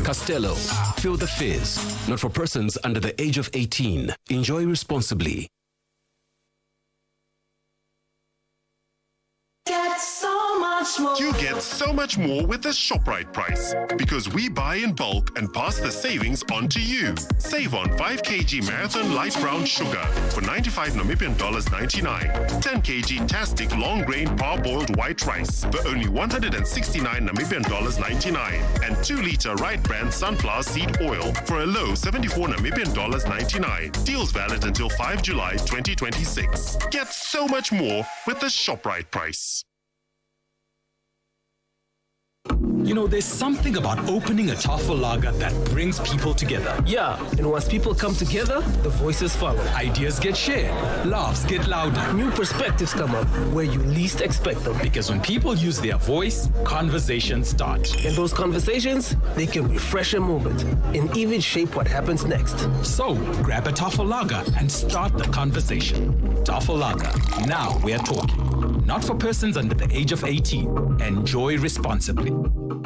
Castello. Feel the fizz. Not for persons under the age of 18. Enjoy responsibly. Get so much more. You get so much more with the ShopRite price because we buy in bulk and pass the savings on to you. Save on 5 kg Marathon Light Brown Sugar for 95 Namibian dollars 99. 10 kg Tastic Long Grain Parboiled White Rice for only 169 Namibian dollars 99. And 2 liter Right Brand Sunflower Seed Oil for a low 74 Namibian dollars 99. Deals valid until 5 July 2026. Get so much more with the ShopRite price. You know, there's something about opening a Tafellager that brings people together. Yeah, and once people come together, the voices follow. Ideas get shared, laughs get louder. New perspectives come up where you least expect them. Because when people use their voice, conversations start. And those conversations, they can refresh a moment and even shape what happens next. So, grab a Tafellager and start the conversation. Tafellager, now we're talking. Not for persons under the age of 18. Enjoy responsibly.